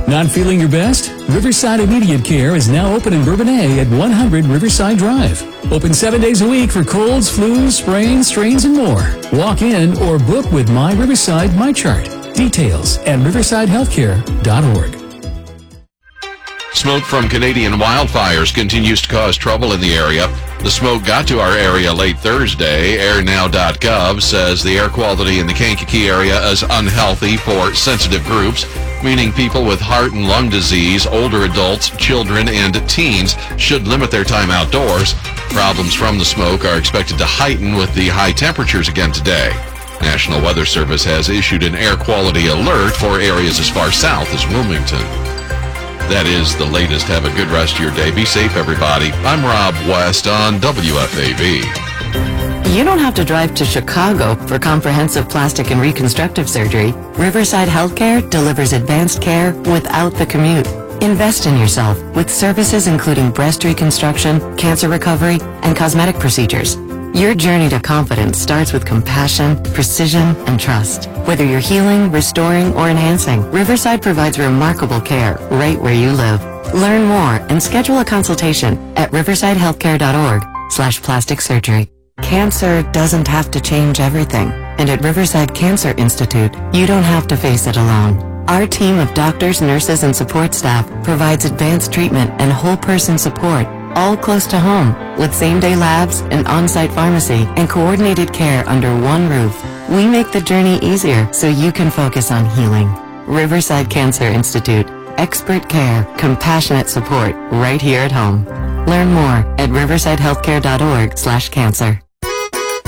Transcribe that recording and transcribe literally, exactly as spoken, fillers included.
Not feeling your best? Riverside Immediate Care is now open in Bourbonnais at one hundred Riverside Drive. Open seven days a week for colds, flus, sprains, strains, and more. Walk in or book with My Riverside MyChart. Details at riverside healthcare dot org. Smoke from Canadian wildfires continues to cause trouble in the area. The smoke got to our area late Thursday. air now dot gov says the air quality in the Kankakee area is unhealthy for sensitive groups, meaning people with heart and lung disease, older adults, children, and teens should limit their time outdoors. Problems from the smoke are expected to heighten with the high temperatures again today. National Weather Service has issued an air quality alert for areas as far south as Wilmington. That is the latest. Have a good rest of your day. Be safe, everybody. I'm Rob West on W F A V. You don't have to drive to Chicago for comprehensive plastic and reconstructive surgery. Riverside Healthcare delivers advanced care without the commute. Invest in yourself with services including breast reconstruction, cancer recovery, and cosmetic procedures. Your journey to confidence starts with compassion, precision, and trust. Whether you're healing, restoring, or enhancing, Riverside provides remarkable care right where you live. Learn more and schedule a consultation at riverside healthcare dot org slash plastic surgery. Cancer doesn't have to change everything, and at Riverside Cancer Institute, you don't have to face it alone. Our team of doctors, nurses, and support staff provides advanced treatment and whole person support, all close to home, with same-day labs, an on-site pharmacy, and coordinated care under one roof. We make the journey easier so you can focus on healing. Riverside Cancer Institute. Expert care, compassionate support, right here at home. Learn more at riverside healthcare dot org slash cancer.